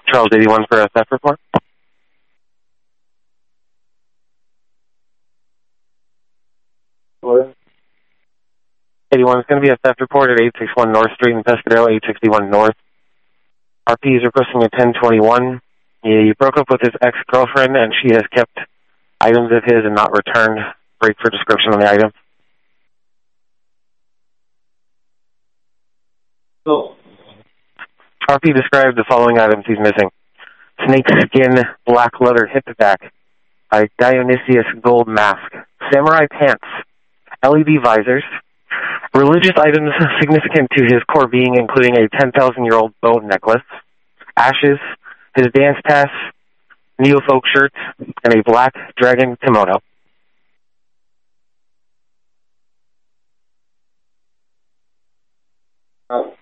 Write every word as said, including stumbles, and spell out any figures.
Charles eighty-one for a theft report. What? eighty-one is going to be a theft report at eight sixty-one North Street in Pescadero, eight sixty-one North. R P is requesting a ten twenty-one. He broke up with his ex-girlfriend, and she has kept items of his and not returned. Break for description on the item. So, R P described the following items he's missing. Snake skin black leather hip back, a Dionysius gold mask, samurai pants, L E D visors, religious items significant to his core being, including a ten thousand year old bow necklace, ashes, his dance pass, neo-folk shirt, and a black dragon kimono. Oh.